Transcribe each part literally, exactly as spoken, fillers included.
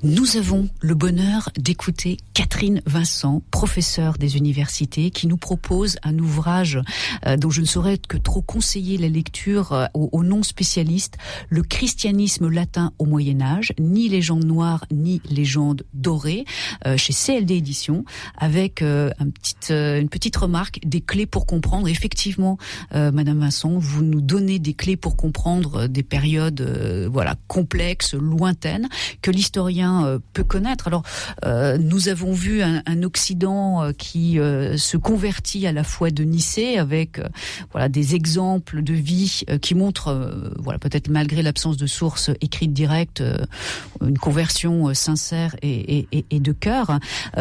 Nous avons le bonheur d'écouter Catherine Vincent, professeure des universités, qui nous propose un ouvrage euh, dont je ne saurais que trop conseiller la lecture euh, aux, aux non-spécialistes, Le christianisme latin au Moyen-Âge, ni légende noire, ni légende dorée, euh, chez C L D Éditions, avec euh, un petit, euh, une petite remarque, des clés pour comprendre. Effectivement, euh, Madame Vincent, vous nous donnez des clés pour comprendre des périodes euh, voilà, complexes, lointaines, que l'historien peut connaître. Alors, euh, nous avons vu un, un Occident euh, qui euh, se convertit à la foi de Nicée avec euh, voilà des exemples de vie euh, qui montrent, euh, voilà peut-être malgré l'absence de sources écrites directes, euh, une conversion euh, sincère et, et, et, et de cœur.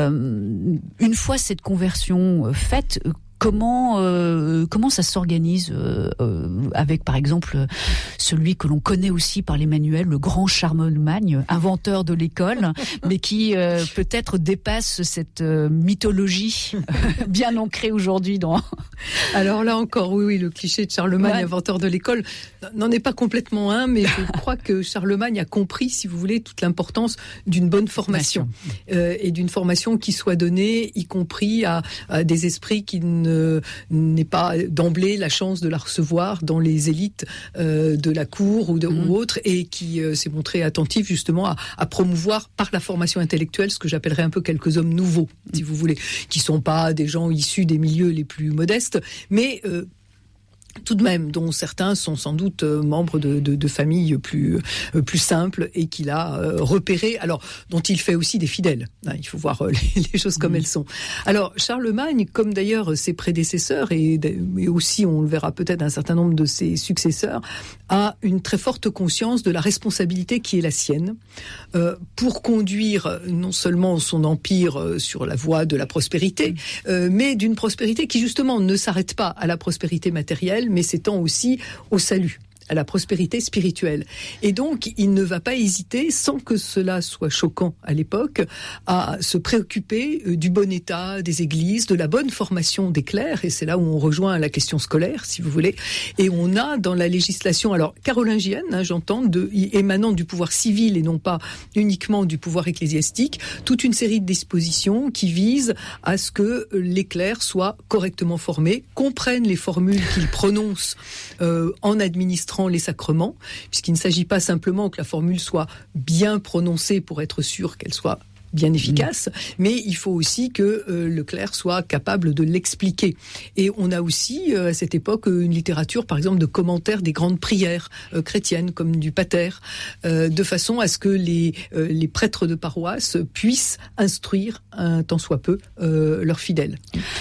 Euh, une fois cette conversion euh, faite, Comment euh, comment ça s'organise euh, euh, avec par exemple celui que l'on connaît aussi par les manuels, le grand Charlemagne, inventeur de l'école, mais qui euh, peut-être dépasse cette euh, mythologie euh, bien ancrée aujourd'hui dans. Alors là encore, oui, oui, le cliché de Charlemagne, ouais. inventeur de l'école, n'en est pas complètement un, mais je crois que Charlemagne a compris, si vous voulez, toute l'importance d'une bonne formation euh, et d'une formation qui soit donnée, y compris à, à des esprits qui ne n'est pas d'emblée la chance de la recevoir dans les élites euh, de la cour ou, de, mmh. ou autre, et qui euh, s'est montré attentif justement à, à promouvoir par la formation intellectuelle ce que j'appellerais un peu quelques hommes nouveaux, mmh. si vous voulez, qui sont pas des gens issus des milieux les plus modestes, mais euh, tout de même, dont certains sont sans doute euh, membres de, de, de familles plus, euh, plus simples et qu'il a euh, repéré, alors dont il fait aussi des fidèles. Hein, il faut voir euh, les, les choses comme mmh. elles sont. Alors Charlemagne, comme d'ailleurs ses prédécesseurs et, et aussi on le verra peut-être un certain nombre de ses successeurs, a une très forte conscience de la responsabilité qui est la sienne euh, pour conduire non seulement son empire euh, sur la voie de la prospérité, mmh. euh, mais d'une prospérité qui justement ne s'arrête pas à la prospérité matérielle, mais s'étend aussi au salut, à la prospérité spirituelle. Et donc, il ne va pas hésiter, sans que cela soit choquant à l'époque, à se préoccuper du bon état des églises, de la bonne formation des clercs, et c'est là où on rejoint la question scolaire, si vous voulez. Et on a dans la législation, alors carolingienne, hein, j'entends, de, émanant du pouvoir civil et non pas uniquement du pouvoir ecclésiastique, toute une série de dispositions qui visent à ce que les clercs soient correctement formés, comprennent les formules qu'ils prononcent euh, en administrant les sacrements, puisqu'il ne s'agit pas simplement que la formule soit bien prononcée pour être sûr qu'elle soit bien efficace, mmh. mais il faut aussi que euh, le clerc soit capable de l'expliquer. Et on a aussi, euh, à cette époque, une littérature, par exemple, de commentaires des grandes prières euh, chrétiennes, comme du pater, euh, de façon à ce que les, euh, les prêtres de paroisse puissent instruire, un tant soit peu, euh, leurs fidèles.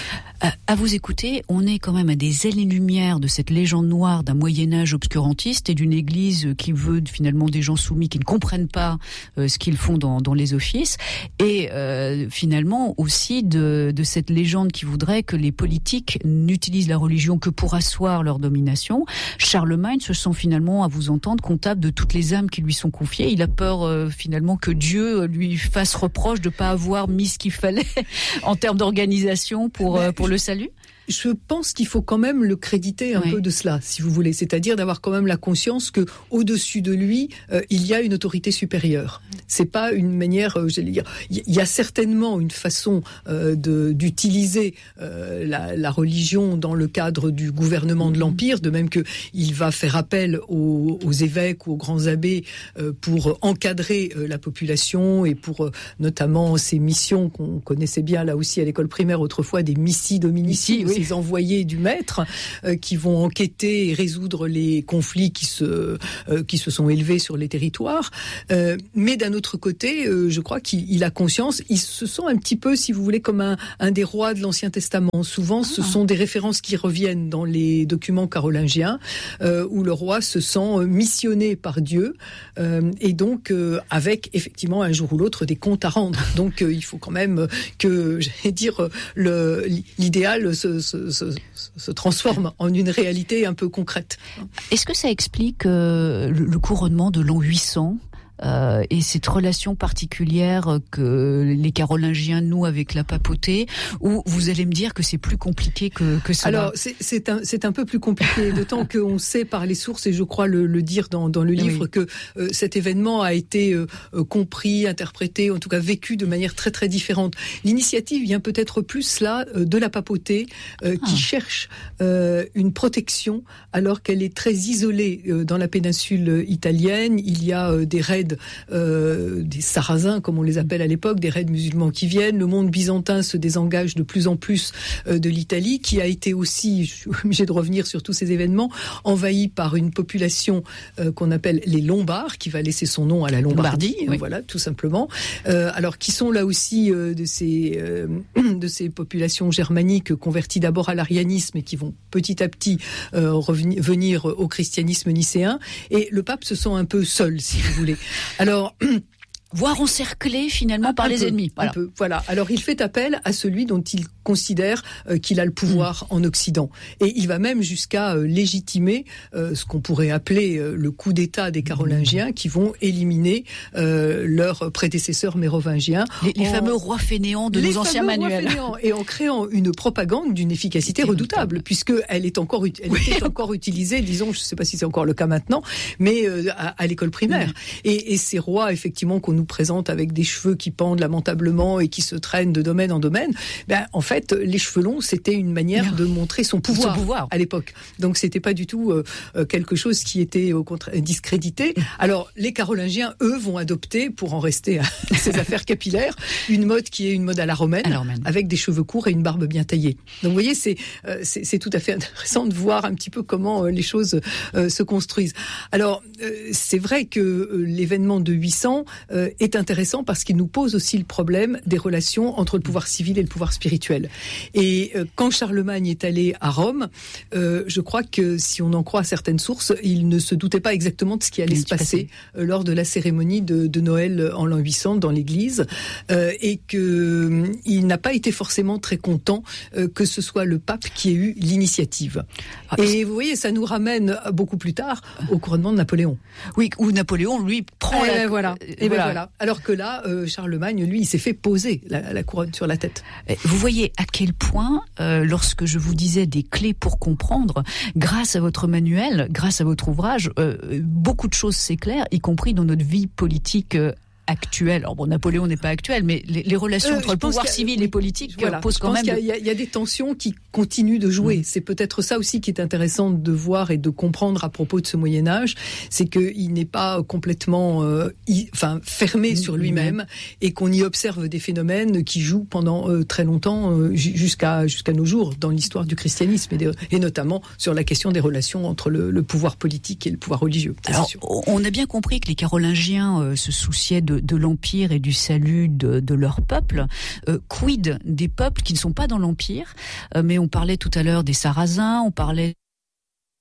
À vous écouter, on est quand même à des années-lumière de cette légende noire d'un Moyen-Âge obscurantiste et d'une église qui veut finalement des gens soumis qui ne comprennent pas euh, ce qu'ils font dans, dans les offices, et euh, finalement aussi de, de cette légende qui voudrait que les politiques n'utilisent la religion que pour asseoir leur domination. Charlemagne se sent finalement, à vous entendre, comptable de toutes les âmes qui lui sont confiées. Il a peur euh, finalement que Dieu lui fasse reproche de ne pas avoir mis ce qu'il fallait en termes d'organisation pour, euh, pour le salut. Je pense qu'il faut quand même le créditer un oui. peu de cela, si vous voulez. C'est-à-dire d'avoir quand même la conscience que au-dessus de lui, euh, il y a une autorité supérieure. C'est pas une manière, euh, j'allais dire, il y a certainement une façon euh, de, d'utiliser euh, la, la religion dans le cadre du gouvernement de l'Empire, de même que il va faire appel aux, aux évêques ou aux grands abbés euh, pour encadrer euh, la population et pour euh, notamment ces missions qu'on connaissait bien là aussi à l'école primaire autrefois, des missi dominici, oui. ces envoyés du maître euh, qui vont enquêter et résoudre les conflits qui se euh, qui se sont élevés sur les territoires. Euh, mais d'un autre côté, euh, je crois qu'il il a conscience, il se sent un petit peu, si vous voulez, comme un, un des rois de l'Ancien Testament. Souvent, ah. ce sont des références qui reviennent dans les documents carolingiens, euh, où le roi se sent missionné par Dieu, euh, et donc euh, avec effectivement un jour ou l'autre des comptes à rendre. Donc euh, il faut quand même que, j'allais dire, le, l'idéal se Se, se, se transforme en une réalité un peu concrète. Est-ce que ça explique euh, le, le couronnement de l'an huit cents euh, et cette relation particulière que les Carolingiens nouent avec la papauté, ou vous allez me dire que c'est plus compliqué que, que cela? Alors, c'est, c'est, un, c'est un peu plus compliqué, d'autant qu'on sait par les sources, et je crois le, le dire dans, dans le livre, oui. que euh, cet événement a été euh, compris, interprété, en tout cas vécu de manière très très différente. L'initiative vient peut-être plus là euh, de la papauté, euh, ah. qui cherche euh, une protection alors qu'elle est très isolée euh, dans la péninsule italienne. Il y a euh, des raids, euh, des sarrasins comme on les appelle à l'époque, des raids musulmans qui viennent. Le monde byzantin se désengage de plus en plus euh, de l'Italie, qui a été aussi, je suis obligée de revenir sur tous ces événements, envahi par une population euh, qu'on appelle les Lombards, qui va laisser son nom à la Lombardie, oui. voilà, tout simplement. Euh, alors, qui sont là aussi euh, de ces euh, de ces populations germaniques converties d'abord à l'arianisme et qui vont petit à petit euh, revenir venir au christianisme nicéen. Et le pape se sent un peu seul, si vous voulez. Alors. Voire encerclé finalement un, par un les peu, ennemis. Voilà. Un peu, voilà. Alors il fait appel à celui dont il considère euh, qu'il a le pouvoir mmh. en Occident. Et il va même jusqu'à euh, légitimer euh, ce qu'on pourrait appeler euh, le coup d'État des Carolingiens mmh. qui vont éliminer euh, leurs prédécesseurs mérovingiens. Les, les en... fameux rois fainéants de les nos anciens manuels. Et en créant une propagande d'une efficacité redoutable, puisqu'elle est encore, elle oui. était encore utilisée, disons, je ne sais pas si c'est encore le cas maintenant, mais euh, à, à l'école primaire. Mmh. Et, et ces rois, effectivement, qu'on nous présente avec des cheveux qui pendent lamentablement et qui se traînent de domaine en domaine, ben, en fait, les cheveux longs, c'était une manière non. de montrer son pouvoir, son pouvoir à l'époque. Donc, c'était pas du tout euh, quelque chose qui était au contraire discrédité. Alors, les Carolingiens, eux, vont adopter, pour en rester à ces affaires capillaires, une mode qui est une mode à la romaine, à la romaine. Avec des cheveux courts et une barbe bien taillée. Donc, vous voyez, c'est, euh, c'est, c'est tout à fait intéressant de voir un petit peu comment euh, les choses euh, se construisent. Alors, euh, c'est vrai que euh, l'événement de huit cents euh, est intéressant parce qu'il nous pose aussi le problème des relations entre le pouvoir civil et le pouvoir spirituel. Et euh, quand Charlemagne est allé à Rome, euh, je crois que si on en croit certaines sources, il ne se doutait pas exactement de ce qui allait se passer euh, lors de la cérémonie de, de Noël en l'an huit cents dans l'église, euh, et que euh, il n'a pas été forcément très content euh, que ce soit le pape qui ait eu l'initiative. Ah, et vous voyez, ça nous ramène beaucoup plus tard au couronnement de Napoléon. Oui, où Napoléon, lui, prend et la... Voilà. Et voilà. voilà. Alors que là, euh, Charlemagne, lui, il s'est fait poser la, la couronne sur la tête. Vous voyez à quel point, euh, lorsque je vous disais des clés pour comprendre, grâce à votre manuel, grâce à votre ouvrage, euh, beaucoup de choses s'éclairent, y compris dans notre vie politique euh, actuelle. Alors bon, Napoléon n'est pas actuel, mais les, les relations euh, entre le pouvoir civil oui, et politique voilà, posent quand même... Je pense qu'il y a, il y a des tensions qui continuent de jouer. Mmh. C'est peut-être ça aussi qui est intéressant de voir et de comprendre à propos de ce Moyen-Âge, c'est qu'il n'est pas complètement euh, y, enfin, fermé mmh. sur lui-même mmh. et qu'on y observe des phénomènes qui jouent pendant euh, très longtemps euh, jusqu'à, jusqu'à nos jours dans l'histoire du christianisme et, de, et notamment sur la question des relations entre le, le pouvoir politique et le pouvoir religieux. Alors, on a bien compris que les Carolingiens euh, se souciaient de, de l'Empire et du salut de, de leur peuple. Euh, quid des peuples qui ne sont pas dans l'Empire, euh, mais on parlait tout à l'heure des Sarrasins, on parlait